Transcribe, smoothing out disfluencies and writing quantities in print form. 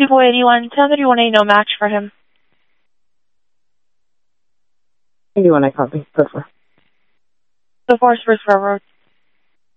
2481, 1031A, no match for him. 81, I copy. Prefer. The Forest River Railroad.